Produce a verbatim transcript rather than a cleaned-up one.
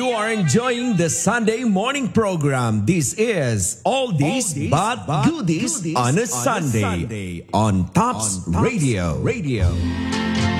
You are enjoying the Sunday morning program. This is All This But Goodies on a Sunday on Tops Radio. Radio.